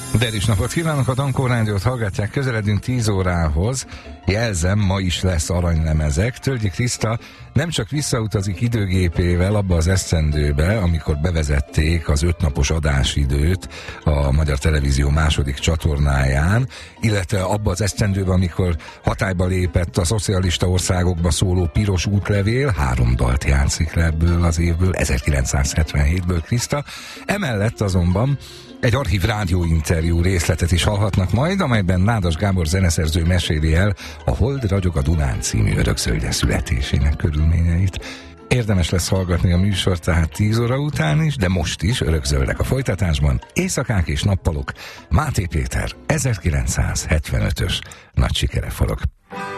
Derűs napot kívánok, a Dankó Rádiót hallgatják, közeledünk 10 órához. Jelzem, ma is lesz aranylemezek. Tölgyi Kriszta nem csak visszautazik időgépével abba az esztendőbe, amikor bevezették az 5 napos adásidőt a Magyar Televízió második csatornáján, illetve abba az esztendőbe, amikor hatályba lépett a szocialista országokba szóló piros útlevél, 3 dalt játszik le ebből az évből, 1977-ből Kriszta. Emellett azonban egy archív rádióinterjú részletet is hallhatnak majd, amelyben Nádas Gábor zeneszerző meséli el a Hold ragyog a Dunán című örökzöldje születésének körülményeit. Érdemes lesz hallgatni a műsort tehát 10 óra után is, de most is örökzöldek a folytatásban. Éjszakák és nappalok, Máté Péter 1975-ös nagy sikere forog.